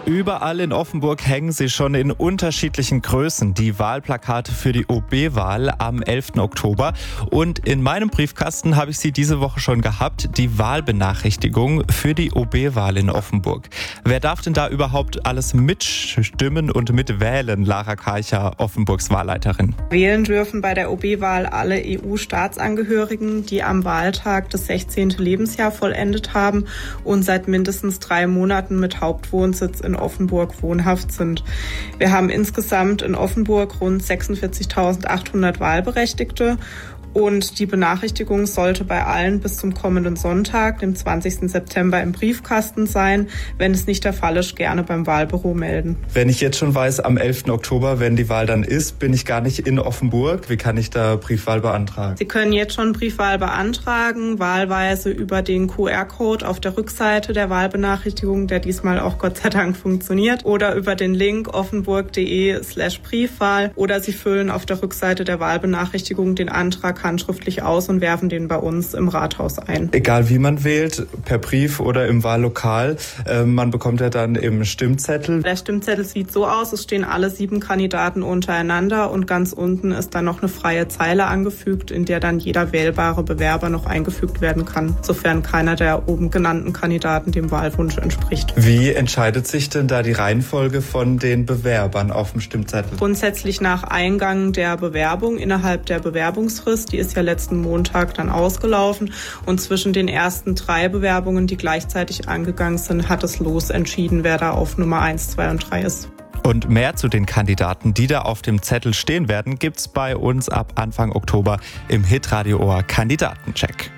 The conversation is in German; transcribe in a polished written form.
Überall in Offenburg hängen sie schon in unterschiedlichen Größen, die Wahlplakate für die OB-Wahl am 11. Oktober. Und in meinem Briefkasten habe ich sie diese Woche schon gehabt, die Wahlbenachrichtigung für die OB-Wahl in Offenburg. Wer darf denn da überhaupt alles mitstimmen und mitwählen, Lara Karcher, Offenburgs Wahlleiterin? Wählen dürfen bei der OB-Wahl alle EU-Staatsangehörigen, die am Wahltag das 16. Lebensjahr vollendet haben und seit mindestens 3 Monaten mit Hauptwohnsitz in Offenburg wohnhaft sind. Wir haben insgesamt in Offenburg rund 46.800 Wahlberechtigte. Und die Benachrichtigung sollte bei allen bis zum kommenden Sonntag, dem 20. September, im Briefkasten sein. Wenn es nicht der Fall ist, gerne beim Wahlbüro melden. Wenn ich jetzt schon weiß, am 11. Oktober, wenn die Wahl dann ist, bin ich gar nicht in Offenburg. Wie kann ich da Briefwahl beantragen? Sie können jetzt schon Briefwahl beantragen, wahlweise über den QR-Code auf der Rückseite der Wahlbenachrichtigung, der diesmal auch Gott sei Dank funktioniert, oder über den Link offenburg.de/Briefwahl, oder Sie füllen auf der Rückseite der Wahlbenachrichtigung den Antrag handschriftlich aus und werfen den bei uns im Rathaus ein. Egal wie man wählt, per Brief oder im Wahllokal, man bekommt ja dann eben Stimmzettel. Der Stimmzettel sieht so aus, es stehen alle 7 Kandidaten untereinander und ganz unten ist dann noch eine freie Zeile angefügt, in der dann jeder wählbare Bewerber noch eingefügt werden kann, sofern keiner der oben genannten Kandidaten dem Wahlwunsch entspricht. Wie entscheidet sich denn da die Reihenfolge von den Bewerbern auf dem Stimmzettel? Grundsätzlich nach Eingang der Bewerbung innerhalb der Bewerbungsfrist. Die ist ja letzten Montag dann ausgelaufen und zwischen den ersten 3 Bewerbungen, die gleichzeitig angegangen sind, hat es Los entschieden, wer da auf Nummer 1, 2 und 3 ist. Und mehr zu den Kandidaten, die da auf dem Zettel stehen werden, gibt's bei uns ab Anfang Oktober im Hitradio Ohr Kandidatencheck.